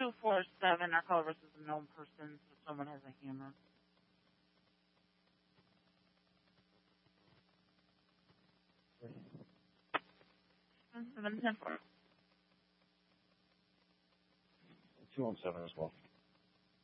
247. Our caller versus a known person, so someone has a hammer. 217 as well.